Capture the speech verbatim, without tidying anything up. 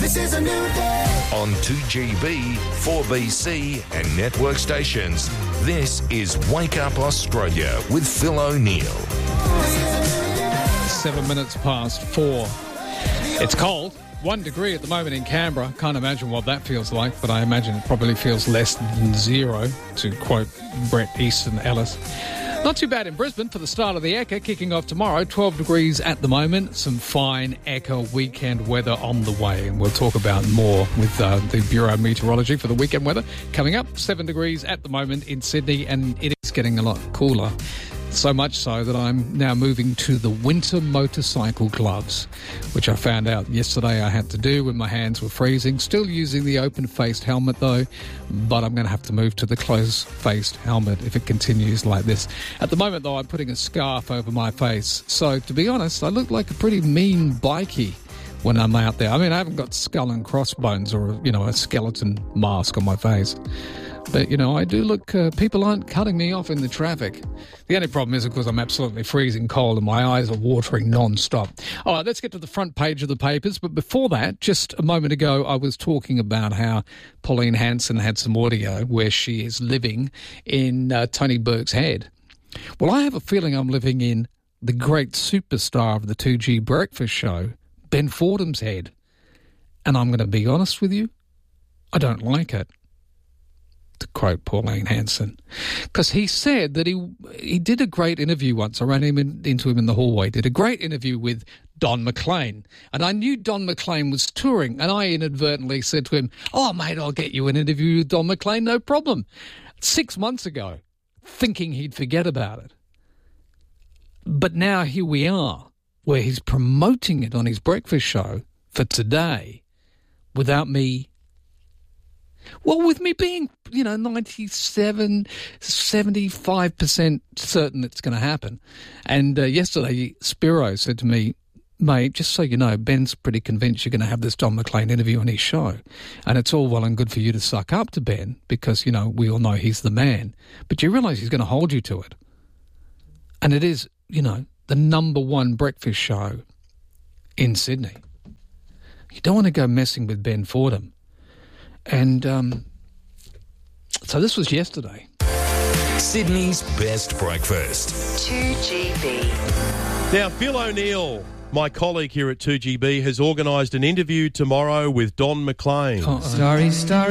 This is a new day. On two G B, four B C and network stations, this is Wake Up Australia with Phil O'Neill. Seven minutes past four. It's cold. One degree at the moment in Canberra. Can't imagine what that feels like, but I imagine it probably feels less than zero, to quote Brett Easton Ellis. Not too bad in Brisbane for the start of the Ekka, kicking off tomorrow. twelve degrees at the moment. Some fine Ekka weekend weather on the way, and we'll talk about more with uh, the Bureau of Meteorology for the weekend weather coming up. Seven degrees at the moment in Sydney, and it is getting a lot cooler. So much so that I'm now moving to the winter motorcycle gloves, which I found out yesterday I had to do when my hands were freezing. Still using the open-faced helmet though, but I'm going to have to move to the closed-faced helmet if it continues like this. At the moment though, I'm putting a scarf over my face. So to be honest, I look like a pretty mean bikie when I'm out there. I mean, I haven't got skull and crossbones or, you know, a skeleton mask on my face. But, you know, I do look, uh, people aren't cutting me off in the traffic. The only problem is, of course, I'm absolutely freezing cold and my eyes are watering non-stop. All right, let's get to the front page of the papers. But before that, just a moment ago, I was talking about how Pauline Hanson had some audio where she is living in uh, Tony Burke's head. Well, I have a feeling I'm living in the great superstar of the two G breakfast show, Ben Fordham's head. And I'm going to be honest with you, I don't like it, to quote Pauline Hanson, because he said that he he did a great interview once. I ran him in, into him in the hallway, did a great interview with Don McLean. And I knew Don McLean was touring, and I inadvertently said to him, oh, mate, I'll get you an interview with Don McLean, no problem. Six months ago, thinking he'd forget about it. But now here we are, where he's promoting it on his breakfast show for today without me. Well, with me being, you know, ninety-seven, seventy-five percent certain it's going to happen. And uh, yesterday, Spiro said to me, mate, just so you know, Ben's pretty convinced you're going to have this Don McLean interview on his show. And it's all well and good for you to suck up to Ben because, you know, we all know he's the man. But you realise he's going to hold you to it. And it is, you know, the number one breakfast show in Sydney. You don't want to go messing with Ben Fordham. And um, so this was yesterday. Sydney's best breakfast. two G B. Now, Phil O'Neill, my colleague here at two G B, has organised an interview tomorrow with Don McLean. Uh-oh. Starry, starry.